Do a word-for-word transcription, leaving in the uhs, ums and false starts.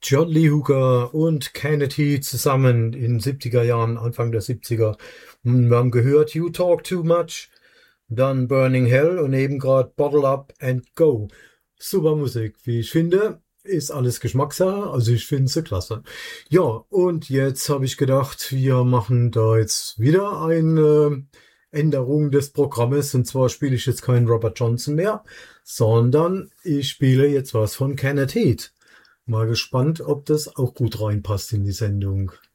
John Lee Hooker und Kenneth Heat zusammen in den siebziger Jahren, Anfang der siebziger. Wir haben gehört You Talk Too Much, dann Burning Hell und eben gerade Bottle Up and Go. Super Musik, wie ich finde. Ist alles Geschmackssache, also ich finde sie klasse. Ja, und jetzt habe ich gedacht, wir machen da jetzt wieder eine Änderung des Programmes. Und zwar spiele ich jetzt keinen Robert Johnson mehr, sondern ich spiele jetzt was von Kenneth Heat. Mal gespannt, ob das auch gut reinpasst in die Sendung.